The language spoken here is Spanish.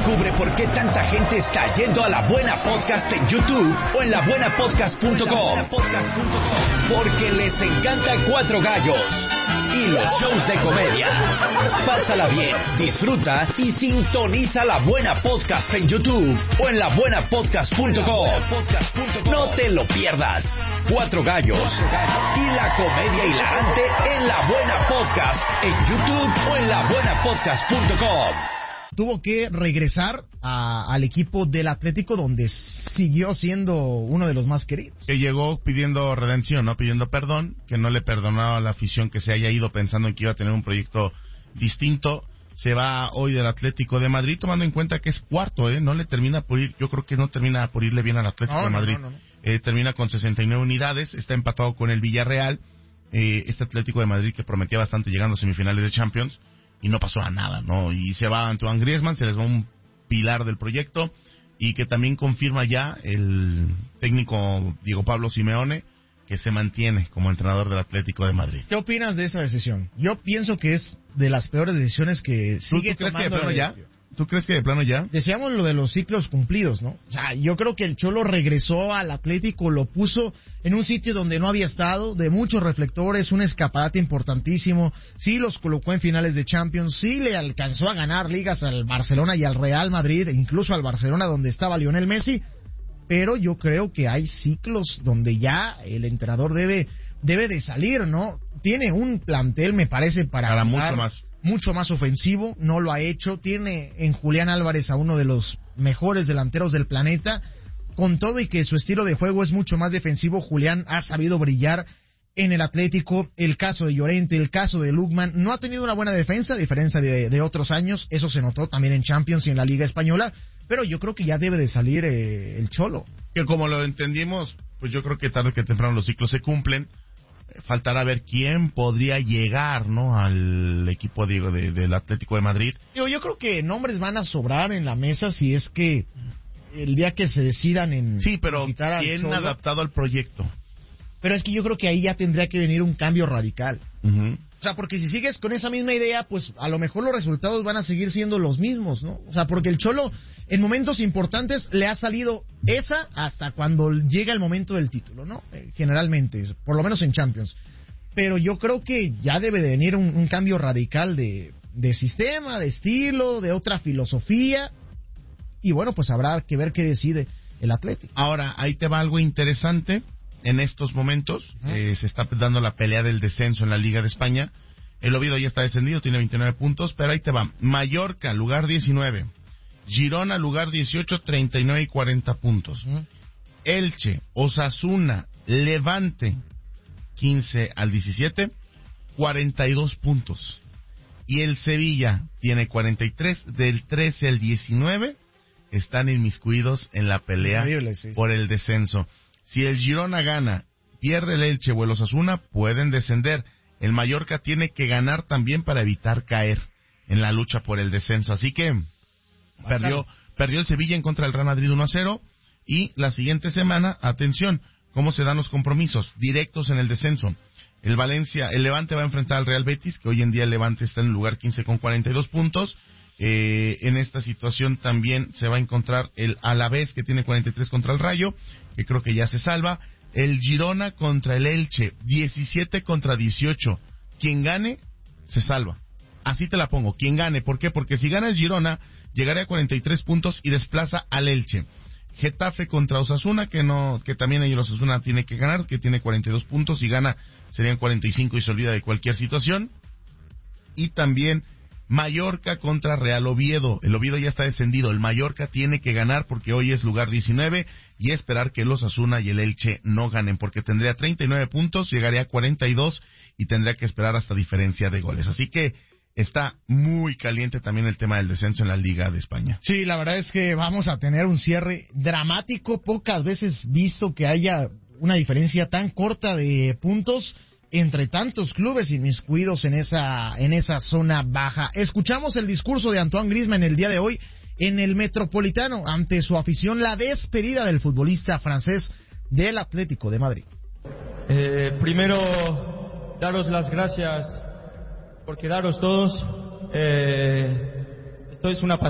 Descubre por qué tanta gente está yendo a La Buena Podcast en YouTube o en labuenapodcast.com. Porque les encanta Cuatro Gallos y los shows de comedia. Pásala bien, disfruta y sintoniza La Buena Podcast en YouTube o en labuenapodcast.com. No te lo pierdas. Cuatro Gallos y la comedia hilarante en La Buena Podcast en YouTube o en labuenapodcast.com. Tuvo que regresar al equipo del Atlético, donde siguió siendo uno de los más queridos. Que llegó pidiendo redención, ¿no? Pidiendo perdón, que no le perdonaba a la afición que se haya ido pensando en que iba a tener un proyecto distinto. Se va hoy del Atlético de Madrid, tomando en cuenta que es cuarto, no le termina por ir, yo creo que no termina por irle bien al Atlético de Madrid. No. Termina con 69 unidades, está empatado con el Villarreal, este Atlético de Madrid que prometía bastante llegando a semifinales de Champions, y no pasó a nada, ¿no? Y se va Antoine Griezmann, se les va un pilar del proyecto, y que también confirma ya el técnico Diego Pablo Simeone, que se mantiene como entrenador del Atlético de Madrid. ¿Qué opinas de esa decisión? Yo pienso que es de las peores decisiones que sigue ¿Tú crees tomando. Que de plano ya? ¿Tú crees que de plano ya? Decíamos lo de los ciclos cumplidos, ¿no? O sea, yo creo que el Cholo regresó al Atlético, lo puso en un sitio donde no había estado, de muchos reflectores, un escaparate importantísimo. Sí los colocó en finales de Champions, sí le alcanzó a ganar ligas al Barcelona y al Real Madrid, e incluso al Barcelona donde estaba Lionel Messi. Pero yo creo que hay ciclos donde ya el entrenador debe de salir, ¿no? Tiene un plantel, me parece, para mucho más ofensivo, no lo ha hecho. Tiene en Julián Álvarez a uno de los mejores delanteros del planeta. Con todo y que su estilo de juego es mucho más defensivo, Julián ha sabido brillar en el Atlético. El caso de Llorente, el caso de Lookman, no ha tenido una buena defensa, a diferencia de otros años. Eso se notó también en Champions y en la Liga Española. Pero yo creo que ya debe de salir el Cholo. Que como lo entendimos, pues yo creo que tarde que temprano los ciclos se cumplen. Faltará ver quién podría llegar, ¿no? Al equipo del Atlético de Madrid. Yo creo que nombres van a sobrar en la mesa si es que el día que se decidan en sí, pero quitar al ¿quién Cholo, adaptado al proyecto? Pero es que yo creo que ahí ya tendría que venir un cambio radical. Uh-huh. O sea, porque si sigues con esa misma idea, pues a lo mejor los resultados van a seguir siendo los mismos, ¿no? O sea, porque el Cholo en momentos importantes le ha salido esa hasta cuando llega el momento del título, ¿no? Generalmente, por lo menos en Champions. Pero yo creo que ya debe de venir un cambio radical de sistema, de estilo, de otra filosofía. Y bueno, pues habrá que ver qué decide el Atlético. Ahora, ahí te va algo interesante. En estos momentos se está dando la pelea del descenso en la Liga de España. El Oviedo ya está descendido, tiene 29 puntos, pero ahí te va. Mallorca, lugar 19. Girona, lugar 18, 39 y 40 puntos. Elche, Osasuna, Levante, 15 al 17, 42 puntos. Y el Sevilla tiene 43, del 13 al 19, están inmiscuidos en la pelea por el descenso. Si el Girona gana, pierde el Elche o el Osasuna, pueden descender. El Mallorca tiene que ganar también para evitar caer en la lucha por el descenso. Así que perdió el Sevilla en contra del Real Madrid 1-0. Y la siguiente semana, atención, ¿cómo se dan los compromisos? Directos en el descenso. El Levante va a enfrentar al Real Betis, que hoy en día el Levante está en el lugar 15 con 42 puntos. En esta situación también se va a encontrar el Alavés, que tiene 43 contra el Rayo, que creo que ya se salva. El Girona contra el Elche, 17 contra 18. Quien gane, se salva. Así te la pongo, quien gane. ¿Por qué? Porque si gana el Girona, llegaría a 43 puntos y desplaza al Elche. Getafe contra Osasuna, que también el Osasuna tiene que ganar, que tiene 42 puntos. Si gana, serían 45 y se olvida de cualquier situación. Y también Mallorca contra Real Oviedo. El Oviedo ya está descendido. El Mallorca tiene que ganar porque hoy es lugar 19 y esperar que el Osasuna y el Elche no ganen, porque tendría 39 puntos, llegaría a 42 y tendría que esperar hasta diferencia de goles. Así que está muy caliente también el tema del descenso en la Liga de España. Sí, la verdad es que vamos a tener un cierre dramático. Pocas veces visto que haya una diferencia tan corta de puntos entre tantos clubes inmiscuidos en esa zona baja. Escuchamos el discurso de Antoine Griezmann el día de hoy en el Metropolitano ante su afición, la despedida del futbolista francés del Atlético de Madrid. Primero, daros las gracias por quedaros todos. Esto es una